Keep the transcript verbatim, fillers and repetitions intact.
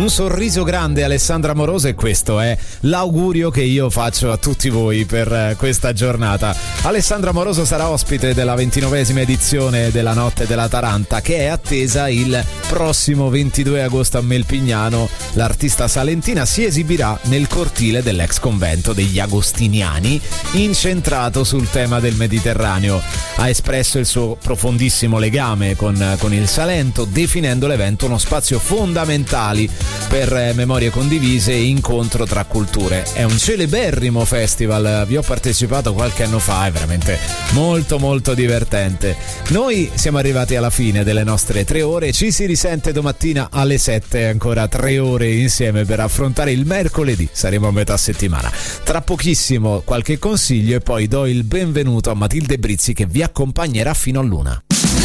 Un sorriso grande, Alessandra Moroso, e questo è l'augurio che io faccio a tutti voi per questa giornata. Alessandra Moroso sarà ospite della ventinovesima edizione della Notte della Taranta, che è attesa il prossimo ventidue agosto a Melpignano. L'artista salentina si esibirà nel cortile dell'ex convento degli Agostiniani, incentrato sul tema del Mediterraneo. Ha espresso il suo profondissimo legame con, con il Salento, definendo l'evento uno spazio fondamentale per memorie condivise e incontro tra culture. È un celeberrimo festival, vi ho partecipato qualche anno fa, è veramente molto molto divertente. Noi siamo arrivati alla fine delle nostre tre ore, ci si risente domattina alle sette, ancora tre ore insieme per affrontare il mercoledì, saremo a metà settimana. Tra pochissimo qualche consiglio e poi do il benvenuto a Matilde Brizzi che vi accompagnerà fino all'una.